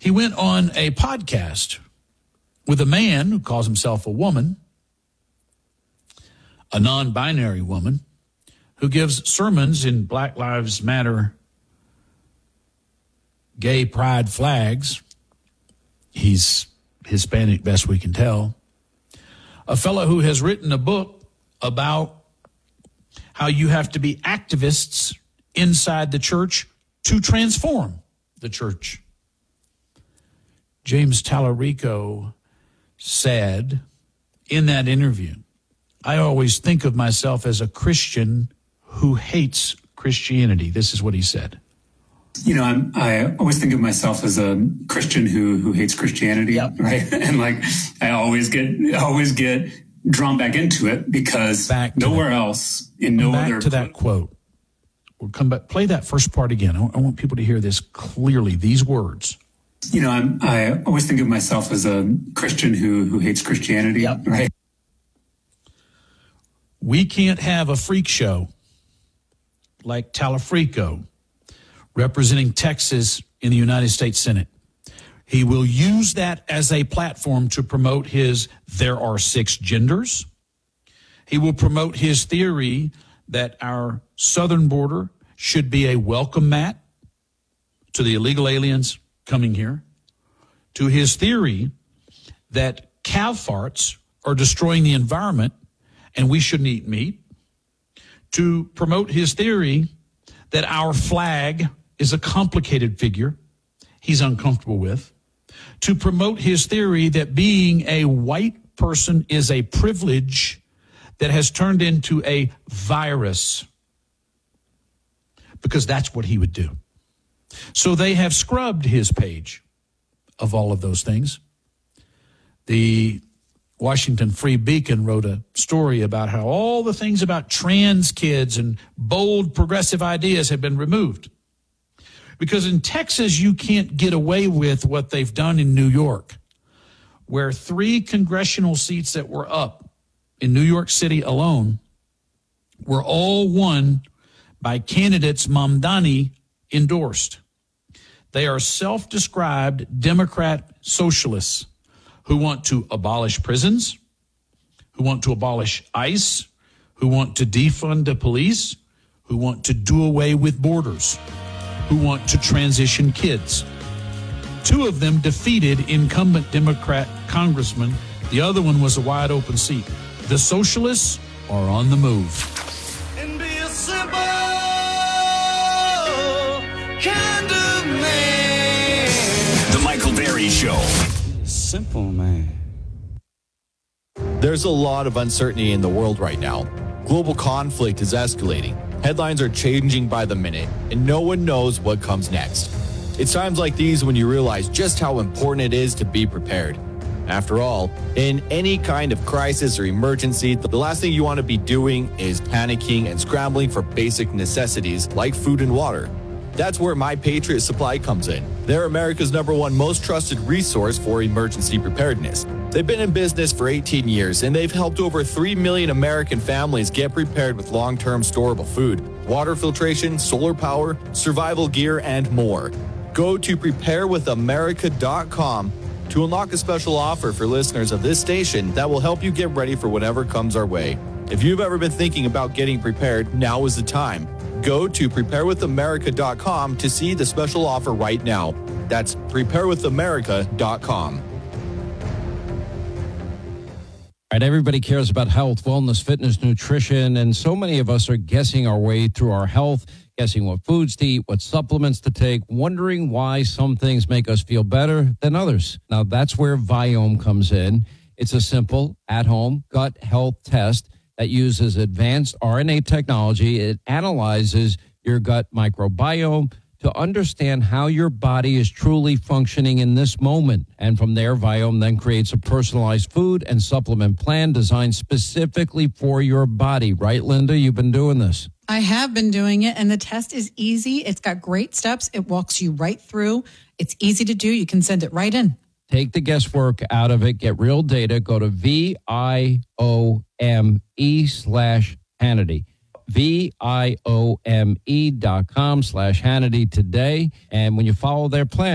He went on a podcast with a man who calls himself a woman, a non-binary woman, who gives sermons in Black Lives Matter gay pride flags. He's Hispanic, best we can tell. A fellow who has written a book about how you have to be activists inside the church to transform the church. James Tallarico said in that interview, I always think of myself as a Christian who hates Christianity. This is what he said. You know, I always think of myself as a Christian who hates Christianity, yep. Right? And like, I always get drawn back into it because nowhere else in no other. Back to that quote. We'll come back. Play that first part again. I want people to hear this clearly. These words. You know, I always think of myself as a Christian who hates Christianity, yep. Right? We can't have a freak show like Tallarico representing Texas in the United States Senate. He will use that as a platform to promote his there are 6 genders. He will promote his theory that our southern border should be a welcome mat to the illegal aliens coming here, to his theory that cow farts are destroying the environment and we shouldn't eat meat, to promote his theory that our flag is a complicated figure he's uncomfortable with, to promote his theory that being a white person is a privilege that has turned into a virus, because that's what he would do. So they have scrubbed his page of all of those things. The Washington Free Beacon wrote a story about how all the things about trans kids and bold progressive ideas have been removed. Because in Texas, you can't get away with what they've done in New York, where 3 congressional seats that were up in New York City alone were all won by candidates Mamdani endorsed. They are self-described Democrat socialists who want to abolish prisons, who want to abolish ICE, who want to defund the police, who want to do away with borders, who want to transition kids. 2 of them defeated incumbent Democrat congressmen. The other one was a wide open seat. The socialists are on the move. And be a simple kind of man. The Michael Berry Show. Simple man. There's a lot of uncertainty in the world right now. Global conflict is escalating. Headlines are changing by the minute, and no one knows what comes next. It's times like these when you realize just how important it is to be prepared. After all, in any kind of crisis or emergency, the last thing you want to be doing is panicking and scrambling for basic necessities like food and water. That's where My Patriot Supply comes in. They're America's #1 most trusted resource for emergency preparedness. They've been in business for 18 years, and they've helped over 3 million American families get prepared with long-term storable food, water filtration, solar power, survival gear, and more. Go to preparewithamerica.com to unlock a special offer for listeners of this station that will help you get ready for whatever comes our way. If you've ever been thinking about getting prepared, now is the time. Go to preparewithamerica.com to see the special offer right now. That's preparewithamerica.com. Right, everybody cares about health, wellness, fitness, nutrition, and so many of us are guessing our way through our health, guessing what foods to eat, what supplements to take, wondering why some things make us feel better than others. Now, that's where Viome comes in. It's a simple, at-home gut health test that uses advanced RNA technology. It analyzes your gut microbiome to understand how your body is truly functioning in this moment. And from there, Viome then creates a personalized food and supplement plan designed specifically for your body. Right, Linda? You've been doing this. I have been doing it, and the test is easy. It's got great steps. It walks you right through. It's easy to do. You can send it right in. Take the guesswork out of it. Get real data. Go to VIOME/Hannity. VIOME.com/Hannity today. And when you follow their plan,